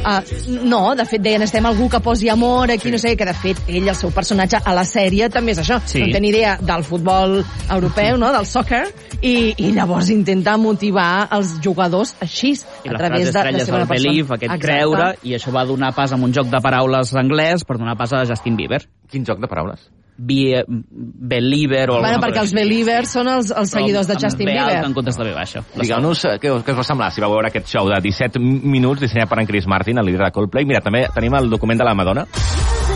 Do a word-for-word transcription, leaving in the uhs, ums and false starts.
Uh, no, de fet deien, estem algú que posi amor aquí, sí. no sé, que de fet ell, el seu personatge a la sèrie també és això, sí. no té ni idea del futbol europeu, no, del soccer, i, i llavors intenta motivar els jugadors així, I a través de, de ser una persona. Believe, aquest Exacte. creure, i això va donar pas a un joc de paraules anglès per donar pas a Justin Bieber. Quin joc de paraules? Be, believer o bueno, perquè els believers són els, els seguidors de Justin Bieber. En comptes de B baixa. Digueu-nos què, què us va semblar si vau veure aquest show de disset minuts dissenyat per en Chris Martin, el líder de Coldplay. Mira, també tenim el document de la Madonna.